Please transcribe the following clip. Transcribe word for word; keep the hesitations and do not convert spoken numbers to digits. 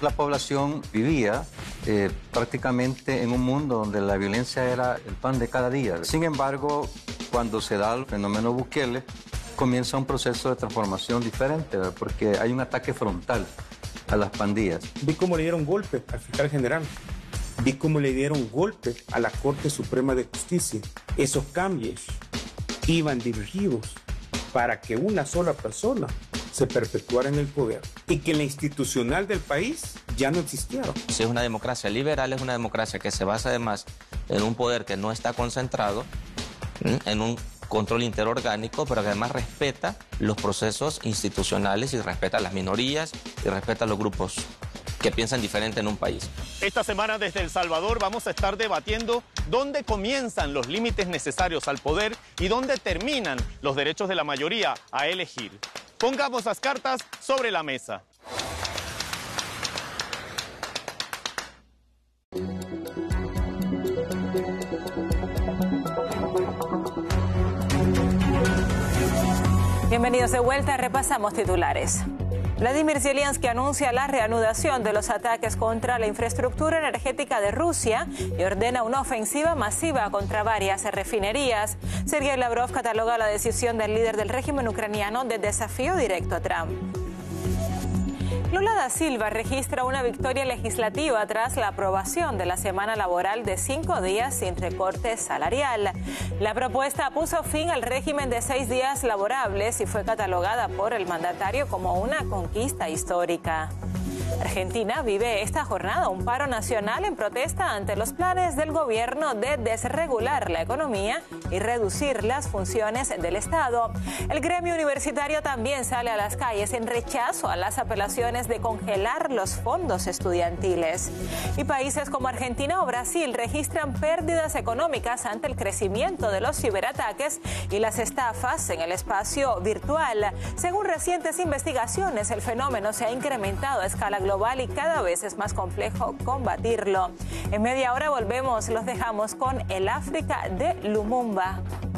La población vivía eh, prácticamente en un mundo donde la violencia era el pan de cada día. Sin embargo, cuando se da el fenómeno Bukele, comienza un proceso de transformación diferente, ¿verdad? Porque hay un ataque frontal a las pandillas. Vi cómo le dieron golpe al fiscal general. Vi cómo le dieron golpe a la Corte Suprema de Justicia. Esos cambios iban dirigidos para que una sola persona se perpetuara en el poder y que la institucional del país ya no existiera. Si es una democracia liberal, es una democracia que se basa además en un poder que no está concentrado, en un control interorgánico, pero que además respeta los procesos institucionales y respeta a las minorías y respeta a los grupos que piensan diferente en un país. Esta semana desde El Salvador vamos a estar debatiendo dónde comienzan los límites necesarios al poder y dónde terminan los derechos de la mayoría a elegir. Pongamos las cartas sobre la mesa. Bienvenidos de vuelta, repasamos titulares. Vladimir Zelensky anuncia la reanudación de los ataques contra la infraestructura energética de Rusia y ordena una ofensiva masiva contra varias refinerías. Sergei Lavrov cataloga la decisión del líder del régimen ucraniano de desafío directo a Trump. Lula da Silva registra una victoria legislativa tras la aprobación de la semana laboral de cinco días sin recorte salarial. La propuesta puso fin al régimen de seis días laborables y fue catalogada por el mandatario como una conquista histórica. Argentina vive esta jornada un paro nacional en protesta ante los planes del gobierno de desregular la economía y reducir las funciones del Estado. El gremio universitario también sale a las calles en rechazo a las apelaciones de congelar los fondos estudiantiles. Y países como Argentina o Brasil registran pérdidas económicas ante el crecimiento de los ciberataques y las estafas en el espacio virtual. Según recientes investigaciones, el fenómeno se ha incrementado a escala global y cada vez es más complejo combatirlo. En media hora volvemos, los dejamos con el África de Lumumba.